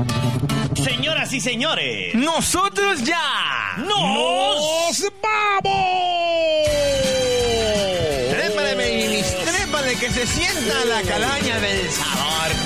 Señoras y señores, ¡nosotros ya! ¡nos vamos! Trépale, babies, trépale, que se sienta la calaña del sabor.